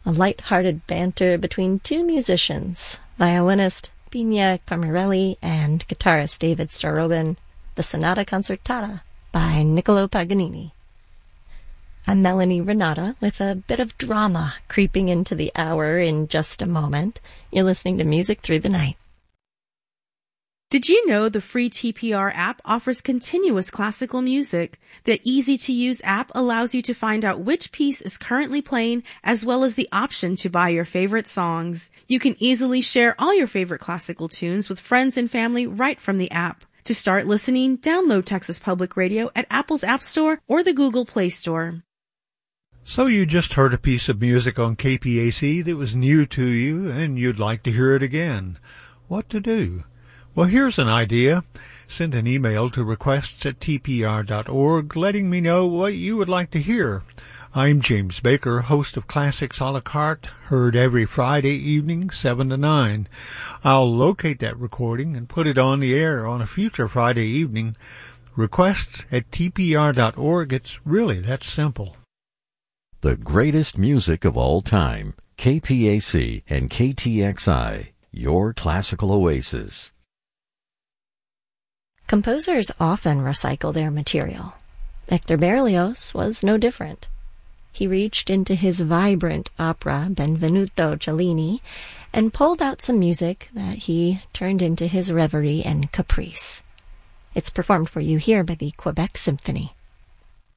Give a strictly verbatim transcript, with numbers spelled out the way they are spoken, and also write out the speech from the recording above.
a light-hearted banter between two musicians, violinist Pina Camarelli and guitarist David Starobin, the Sonata Concertata by Niccolo Paganini. I'm Melanie Renata with a bit of drama creeping into the hour in just a moment. You're listening to Music Through the Night. Did you know the free T P R app offers continuous classical music? The easy-to-use app allows you to find out which piece is currently playing, as well as the option to buy your favorite songs. You can easily share all your favorite classical tunes with friends and family right from the app. To start listening, download Texas Public Radio at Apple's App Store or the Google Play Store. So you just heard a piece of music on K P A C that was new to you and you'd like to hear it again. What to do? Well, here's an idea. Send an email to requests at t p r dot org letting me know what you would like to hear. I'm James Baker, host of Classics a la carte, heard every Friday evening, seven to nine. I'll locate that recording and put it on the air on a future Friday evening. Requests at t p r dot org. It's really that simple. The greatest music of all time. K P A C and K T X I, your classical oasis. Composers often recycle their material. Hector Berlioz was no different. He reached into his vibrant opera Benvenuto Cellini and pulled out some music that he turned into his reverie and caprice. It's performed for you here by the Quebec Symphony.